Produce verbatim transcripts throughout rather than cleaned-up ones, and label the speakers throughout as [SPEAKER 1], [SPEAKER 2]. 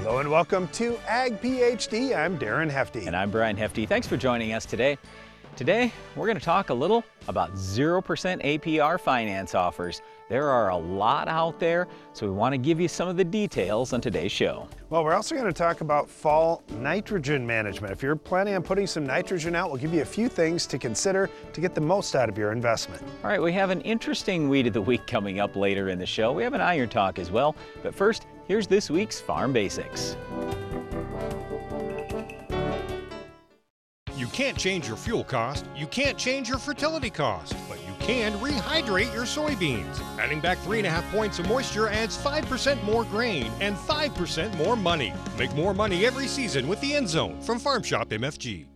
[SPEAKER 1] Hello and welcome to Ag PhD. I'm Darren Hefty.
[SPEAKER 2] And I'm Brian Hefty. Thanks for joining us today. Today, we're going to talk a little about zero percent A P R finance offers. There are a lot out there, so we want to give you some of the details on today's show.
[SPEAKER 1] Well, we're also going to talk about fall nitrogen management. If you're planning on putting some nitrogen out, we'll give you a few things to consider to get the most out of your investment.
[SPEAKER 2] All right, we have an interesting Weed of the Week coming up later in the show. We have an Iron Talk as well, but first, here's this week's Farm Basics.
[SPEAKER 3] You can't change your fuel cost, you can't change your fertility cost, but you can rehydrate your soybeans. Adding back three and a half points of moisture adds five percent more grain and five percent more money. Make more money every season with the End Zone from Farm Shop M F G.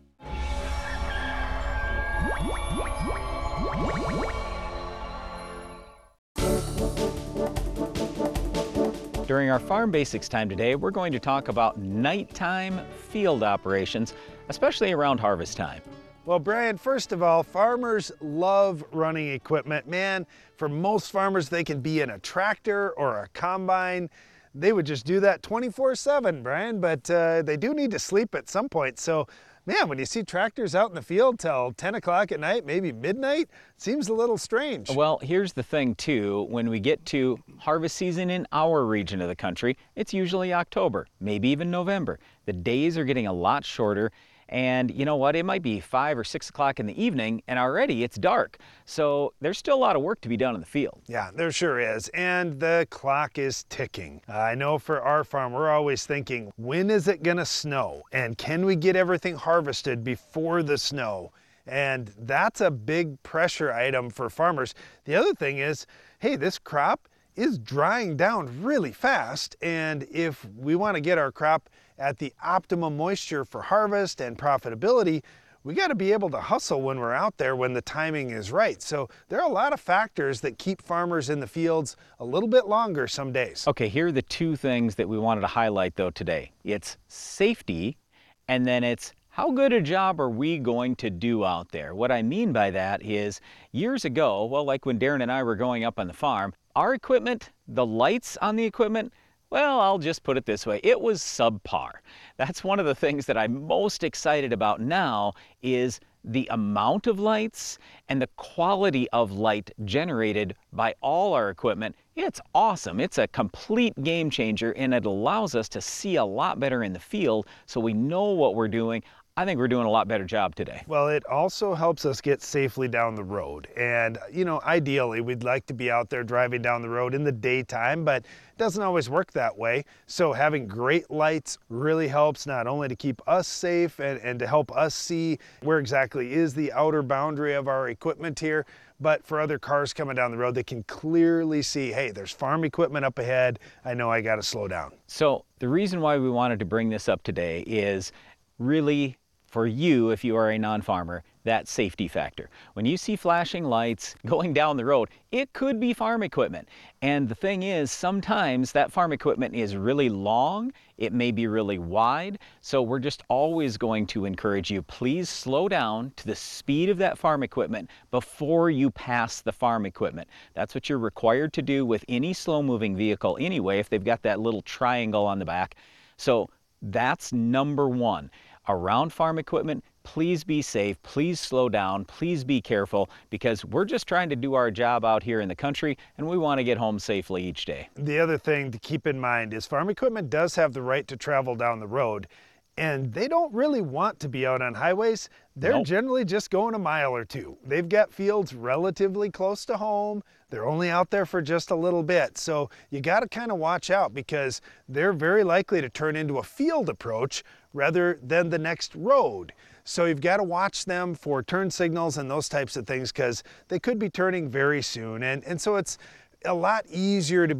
[SPEAKER 2] During our Farm Basics time today, we're going to talk about nighttime field operations, especially around harvest time.
[SPEAKER 1] Well, Brian, first of all, farmers love running equipment. Man, for most farmers, they can be in a tractor or a combine. They would just do that twenty-four seven, Brian, but uh, they do need to sleep at some point. So, man, when you see tractors out in the field till ten o'clock at night, maybe midnight, it seems a little strange.
[SPEAKER 2] Well, here's the thing too, when we get to harvest season in our region of the country, it's usually October, maybe even November. The days are getting a lot shorter, and you know what, it might be five or six o'clock in the evening and already it's dark. So there's still a lot of work to be done in the field.
[SPEAKER 1] Yeah, there sure is, and the clock is ticking. Uh, I know for our farm, we're always thinking, when is it gonna snow? And can we get everything harvested before the snow? And that's a big pressure item for farmers. The other thing is, hey, this crop is drying down really fast, and if we want to get our crop at the optimum moisture for harvest and profitability, we got to be able to hustle when we're out there when the timing is right. So there are a lot of factors that keep farmers in the fields a little bit longer some days.
[SPEAKER 2] Okay, here are the two things that we wanted to highlight though today. It's safety, and then it's how good a job are we going to do out there? What I mean by that is years ago, well, like when Darren and I were going up on the farm, our equipment, the lights on the equipment, well, I'll just put it this way, it was subpar. That's one of the things that I'm most excited about now is the amount of lights and the quality of light generated by all our equipment. It's awesome. It's a complete game changer, and it allows us to see a lot better in the field so we know what we're doing. I think we're doing a lot better job today.
[SPEAKER 1] Well, it also helps us get safely down the road. And, you know, ideally, we'd like to be out there driving down the road in the daytime, but it doesn't always work that way. So having great lights really helps not only to keep us safe and, and to help us see where exactly is the outer boundary of our equipment here, but for other cars coming down the road, they can clearly see, hey, there's farm equipment up ahead. I know I got to slow down.
[SPEAKER 2] So the reason why we wanted to bring this up today is really for you, if you are a non-farmer, that safety factor. When you see flashing lights going down the road, it could be farm equipment. And the thing is, sometimes that farm equipment is really long, it may be really wide, so we're just always going to encourage you, please slow down to the speed of that farm equipment before you pass the farm equipment. That's what you're required to do with any slow-moving vehicle anyway, if they've got that little triangle on the back. So that's number one. Around farm equipment, please be safe, please slow down, please be careful, because we're just trying to do our job out here in the country and we want to get home safely each day.
[SPEAKER 1] The other thing to keep in mind is farm equipment does have the right to travel down the road, and they don't really want to be out on highways. They're
[SPEAKER 2] Nope.
[SPEAKER 1] generally just going a mile or two. They've got fields relatively close to home. They're only out there for just a little bit. So you got to kind of watch out because they're very likely to turn into a field approach rather than the next road. So you've got to watch them for turn signals and those types of things because they could be turning very soon. And, and so it's a lot easier to